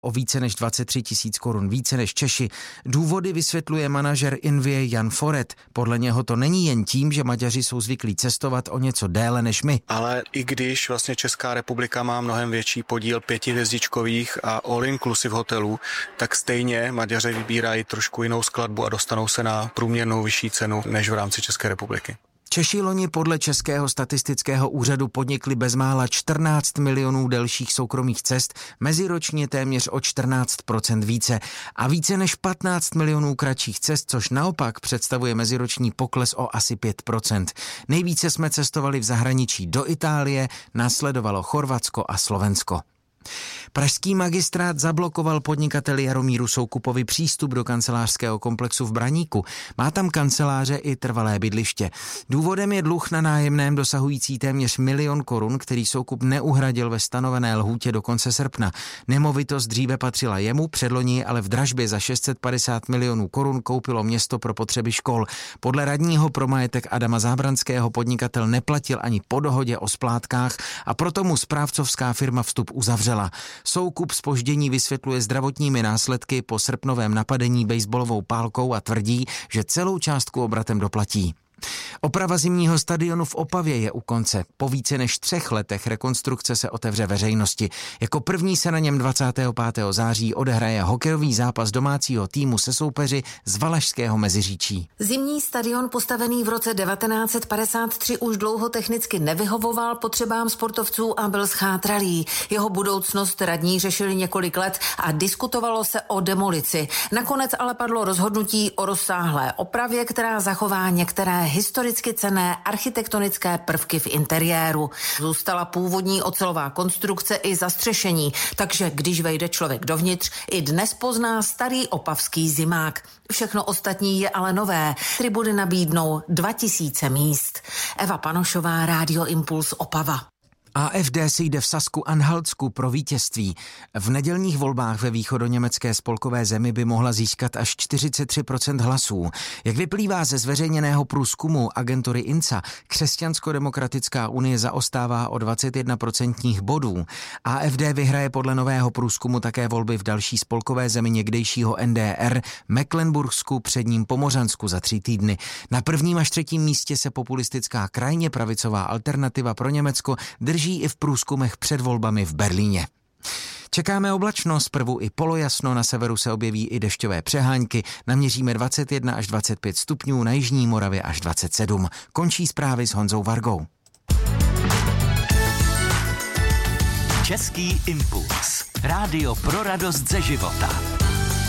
o více než 23 000 korun více než Češi. Důvody vysvětluje manažer Invie Jan Foret. Podle něho to není jen tím, že Maďaři jsou zvyklí cestovat o něco déle než my. Ale i když vlastně Česká republika má mnohem větší podíl 5hvězdičkových a all-inclusive hotelů, tak stejně Maďaři vybírají trošku jinou skladbu a dostanou se na průměrnou vyšší cenu než v rámci České republiky. Češi loni podle Českého statistického úřadu podnikli bezmála 14 milionů delších soukromých cest, meziročně téměř o 14% více a více než 15 milionů kratších cest, což naopak představuje meziroční pokles o asi 5%. Nejvíce jsme cestovali v zahraničí do Itálie, následovalo Chorvatsko a Slovensko. Pražský magistrát zablokoval podnikateli Jaromíru Soukupovi přístup do kancelářského komplexu v Braníku. Má tam kanceláře i trvalé bydliště. Důvodem je dluh na nájemném dosahující téměř 1 000 000 korun, který Soukup neuhradil ve stanovené lhůtě do konce srpna. Nemovitost dříve patřila jemu, předloni ale v dražbě za 650 milionů korun koupilo město pro potřeby škol. Podle radního pro majetek Adama Zábranského podnikatel neplatil ani po dohodě o splátkách a proto mu správcovská firma vstup uzavřela. Soukup zpoždění vysvětluje zdravotními následky po srpnovém napadení baseballovou pálkou a tvrdí, že celou částku obratem doplatí. Oprava zimního stadionu v Opavě je u konce. Po více než 3 letech rekonstrukce se otevře veřejnosti. Jako první se na něm 25. září odehraje hokejový zápas domácího týmu se soupeři z Valašského Meziříčí. Zimní stadion postavený v roce 1953 už dlouho technicky nevyhovoval potřebám sportovců a byl schátralý. Jeho budoucnost radní řešili několik let a diskutovalo se o demolici. Nakonec ale padlo rozhodnutí o rozsáhlé opravě, která zachová některé historicky cenné architektonické prvky v interiéru. Zůstala původní ocelová konstrukce i zastřešení, takže když vejde člověk dovnitř, i dnes pozná starý opavský zimák. Všechno ostatní je ale nové. Tribuny nabídnou 2000 míst. Eva Panošová, Rádio Impuls, Opava. AfD si jde v Sasku-Anhaltsku pro vítězství. V nedělních volbách ve východoněmecké spolkové zemi by mohla získat až 43% hlasů. Jak vyplývá ze zveřejněného průzkumu agentury INSA, Křesťansko-demokratická unie zaostává o 21% bodů. AfD vyhraje podle nového průzkumu také volby v další spolkové zemi někdejšího NDR, Mecklenburgsku, Předním Pomořansku za 3 týdny. Na 1. až 3. místě se populistická krajně pravicová Alternativa pro Německo drží i v průzkumech před volbami v Berlíně. Čekáme oblačnost, zprvu i polojasno, na severu se objeví i dešťové přehánky, naměříme 21 až 25 stupňů, na jižní Moravě až 27. Končí zprávy s Honzou Vargou. Český impuls. Rádio pro radost ze života.